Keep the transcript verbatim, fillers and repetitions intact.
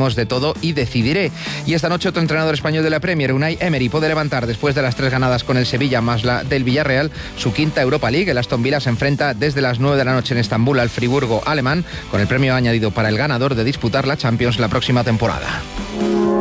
Haremos de todo y decidiré. Y esta noche otro entrenador español de la Premier, Unai Emery, puede levantar después de las tres ganadas con el Sevilla más la del Villarreal su quinta Europa League. El Aston Villa se enfrenta desde las nueve de la noche en Estambul al Friburgo alemán, con el premio añadido para el ganador de disputar la Champions la próxima temporada.